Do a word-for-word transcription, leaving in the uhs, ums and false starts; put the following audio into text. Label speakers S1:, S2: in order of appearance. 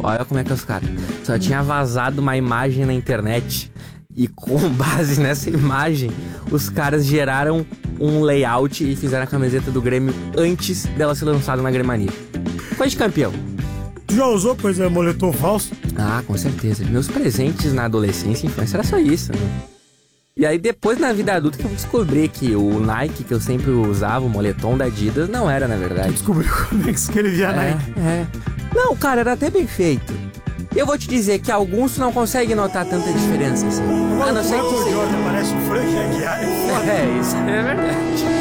S1: olha como é que é os caras. Só tinha vazado uma imagem na internet e com base nessa imagem, os caras geraram um layout e fizeram a camiseta do Grêmio antes dela ser lançada na Grêmania. Foi de campeão.
S2: Tu já usou, pois é, moletom falso?
S1: Ah, com certeza. Meus presentes na adolescência e infância era só isso, né? E aí depois na vida adulta que eu descobri que o Nike que eu sempre usava, o moletom da Adidas, não era na verdade.
S2: Descobriu como é que escrevia
S1: É,
S2: Nike.
S1: é. Não, cara, era até bem feito. Eu vou te dizer que alguns tu não consegue notar tanta diferença assim.
S2: Agora
S1: A não
S2: o
S1: ser que
S2: Michael
S1: seja-
S2: Jordan parece o Frank Aguiar. É foda.
S1: É, isso é verdade.